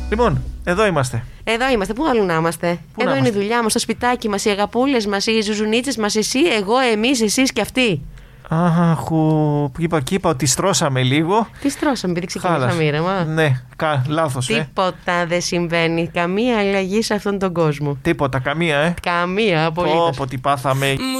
Λοιπόν, εδώ είμαστε. Εδώ είμαστε. Πού αλλού να είμαστε? Εδώ είναι η δουλειά μας, το σπιτάκι μας, οι αγαπούλες μας, οι ζουζουνίτσες μας, εσύ, εγώ, εμείς, εσείς και αυτοί. Αχ, είπα ότι στρώσαμε λίγο. Τι στρώσαμε, επειδή ξεκινήσαμε ήρεμα. Ναι, λάθος. Τίποτα δεν συμβαίνει. Καμία αλλαγή σε αυτόν τον κόσμο. Τίποτα, καμία, Καμία, απολύτως. Πω, τι πάθαμε.